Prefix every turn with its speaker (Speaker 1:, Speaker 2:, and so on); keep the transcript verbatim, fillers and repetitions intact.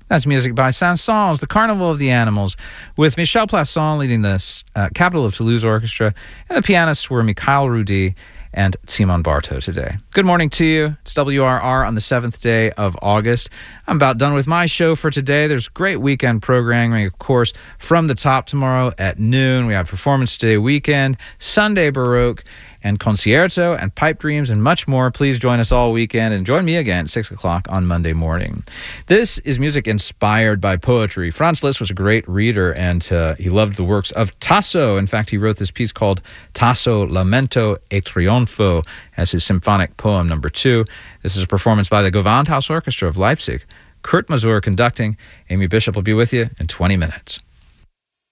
Speaker 1: That's music by Saint-Saëns, the Carnival of the Animals, with Michel Plasson leading the uh, Capital of Toulouse Orchestra, and the pianists were Mikhail Rudy and Simon Bartow today. Good morning to you. It's W R R on the seventh day of August. I'm about done with my show for today. There's great weekend programming, of course, from the top tomorrow at noon. We have Performance Day weekend, Sunday Baroque, and Concerto, and Pipe Dreams, and much more. Please join us all weekend, and join me again at six o'clock on Monday morning. This is music inspired by poetry. Franz Liszt was a great reader, and uh, he loved the works of Tasso. In fact, he wrote this piece called Tasso Lamento e Trionfo as his symphonic poem number two. This is a performance by the Gewandhaus Orchestra of Leipzig. Kurt Masur conducting. Amy Bishop will be with you in twenty minutes.